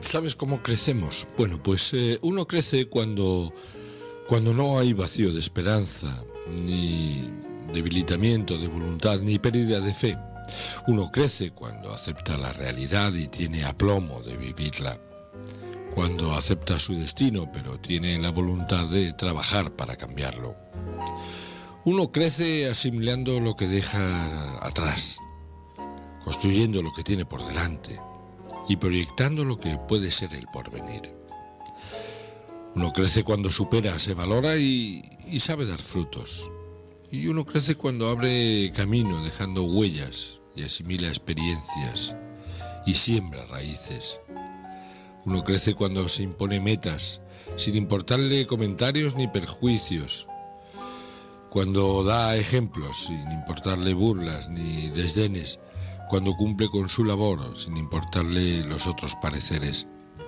¿Sabes cómo crecemos? Bueno, pues uno crece cuando no hay vacío de esperanza, ni debilitamiento de voluntad, ni pérdida de fe. Uno crece cuando acepta la realidad y tiene aplomo de vivirla. Cuando acepta su destino, pero tiene la voluntad de trabajar para cambiarlo. Uno crece asimilando lo que deja atrás, construyendo lo que tiene por delante y proyectando lo que puede ser el porvenir. Uno crece cuando supera, se valora y sabe dar frutos. Y uno crece cuando abre camino, dejando huellas y asimila experiencias y siembra raíces. Uno crece cuando se impone metas, sin importarle comentarios ni perjuicios. Cuando da ejemplos, sin importarle burlas ni desdenes. Cuando cumple con su labor, sin importarle los otros pareceres.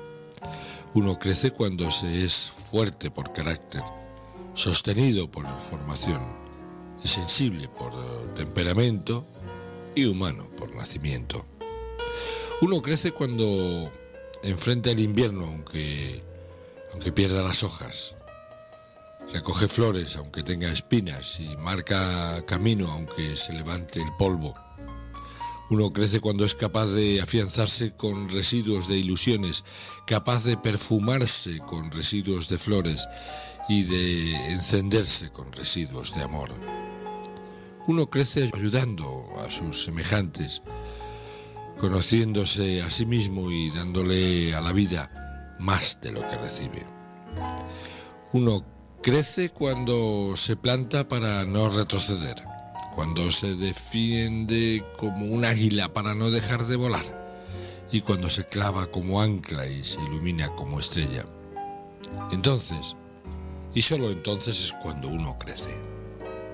Uno crece cuando se es fuerte por carácter, sostenido por formación, y sensible por temperamento y humano por nacimiento. Uno crece cuando enfrenta el invierno aunque pierda las hojas, recoge flores aunque tenga espinas y marca camino aunque se levante el polvo. Uno crece cuando es capaz de afianzarse con residuos de ilusiones, capaz de perfumarse con residuos de flores y de encenderse con residuos de amor. Uno crece ayudando a sus semejantes, conociéndose a sí mismo y dándole a la vida más de lo que recibe. Uno crece cuando se planta para no retroceder, cuando se defiende como un águila para no dejar de volar y cuando se clava como ancla y se ilumina como estrella. Entonces, y solo entonces, es cuando uno crece.